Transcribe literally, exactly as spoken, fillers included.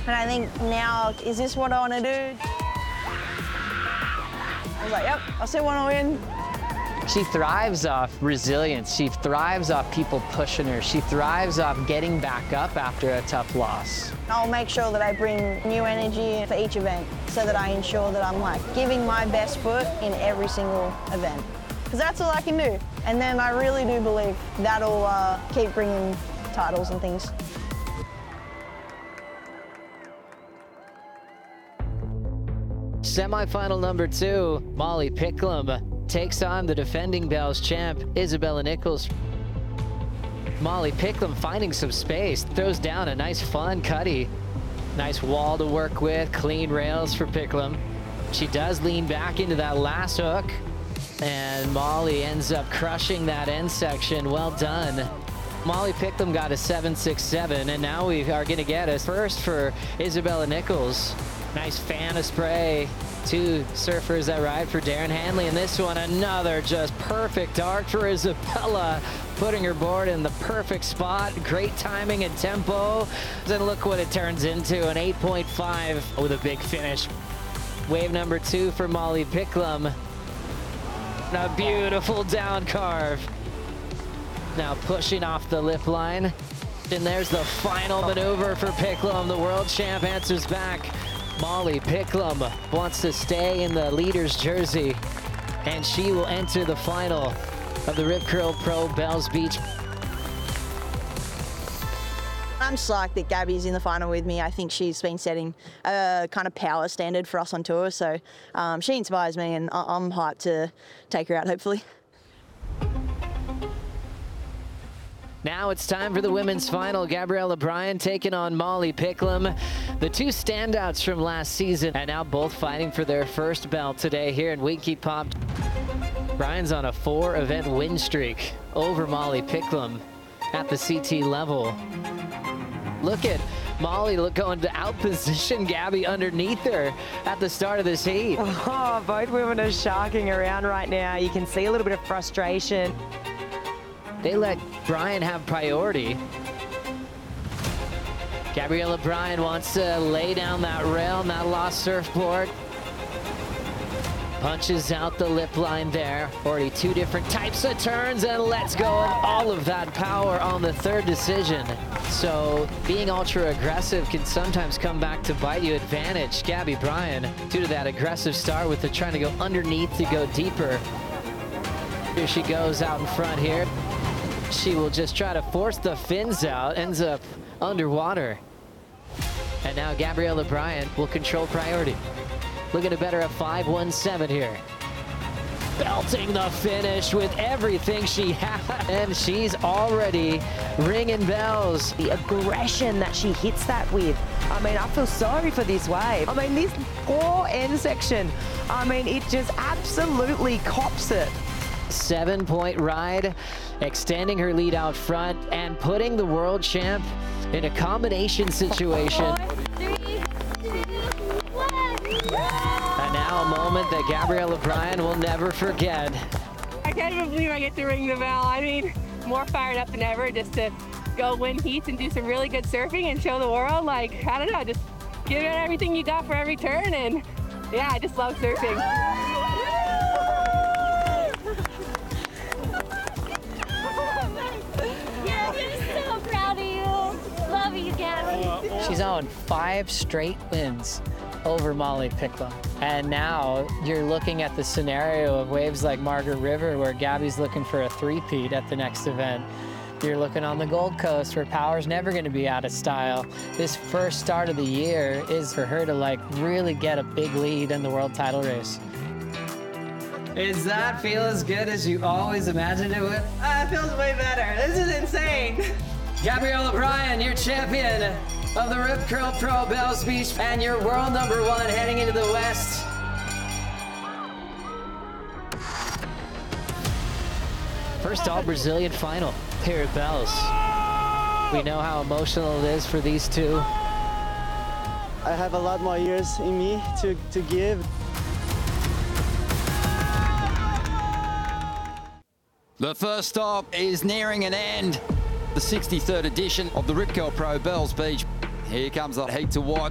And I think now, is this what I want to do? I was like, yep, I still want to win. She thrives off resilience. She thrives off people pushing her. She thrives off getting back up after a tough loss. I'll make sure that I bring new energy for each event so that I ensure that I'm like giving my best foot in every single event. Because that's all I can do. And then I really do believe that'll uh, keep bringing titles and things. Semi-final number two, Molly Picklum takes on the defending Bell's champ, Isabella Nichols. Molly Picklum finding some space, throws down a nice fun cutty. Nice wall to work with, clean rails for Picklum. She does lean back into that last hook, and Molly ends up crushing that end section. Well done. Molly Picklum got a seven six seven, and now we are gonna get a first for Isabella Nichols. Nice fan of spray. Two surfers that ride for Darren Hanley, and this one another just perfect arc for Isabella, putting her board in the perfect spot. Great timing and tempo. And look what it turns into, an eight point five with a big finish. Wave number two for Molly Picklum. A beautiful down carve. Now pushing off the lip line. And there's the final maneuver for Picklum. The world champ answers back. Molly Picklum wants to stay in the leader's jersey, and she will enter the final of the Rip Curl Pro Bells Beach. I'm psyched that Gabby's in the final with me. I think she's been setting a kind of power standard for us on tour, so um, she inspires me, and I'm hyped to take her out, hopefully. Now it's time for the women's final. Gabriella Bryan taking on Molly Picklum. The two standouts from last season, and now both fighting for their first belt today here in Winky Pop. Bryan's on a four event win streak over Molly Picklum at the C T level. Look at Molly look going to outposition Gabby underneath her at the start of this heat. Oh, both women are sharking around right now. You can see a little bit of frustration. They let Bryan have priority. Gabriella Bryan wants to lay down that rail, not lost surfboard. Punches out the lip line there. Already two different types of turns, and lets go of all of that power on the third decision. So being ultra aggressive can sometimes come back to bite you. Advantage, Gabby Bryan, due to that aggressive start with the trying to go underneath to go deeper. Here she goes out in front here. She will just try to force the fins out, ends up underwater. And now Gabriella Bryan will control priority. Looking to better a five one seven here. Belting the finish with everything she has. And she's already ringing bells. The aggression that she hits that with. I mean, I feel sorry for this wave. I mean, this poor end section. I mean, it just absolutely cops it. Seven point ride, extending her lead out front and putting the world champ in a combination situation. Four, three, two, one. And now a moment that Gabriella Bryan will never forget. I can't even believe I get to ring the bell. I mean, more fired up than ever just to go win heats and do some really good surfing and show the world, like, I don't know, just give it everything you got for every turn, and yeah, I just love surfing. She's on five straight wins over Molly Picklum. And now you're looking at the scenario of waves like Margaret River where Gabby's looking for a three-peat at the next event. You're looking on the Gold Coast where power's never gonna be out of style. This first start of the year is for her to like really get a big lead in the world title race. Does that feel as good as you always imagined it would? Uh, it feels way better. This is insane. Gabriella Bryan, your champion of the Rip Curl Pro Bells Beach, and your world number one heading into the West. First all Brazilian final here at Bells. We know how emotional it is for these two. I have a lot more years in me to, to give. The first stop is nearing an end. The sixty-third edition of the Rip Curl Pro Bells Beach. Here comes the heat to watch.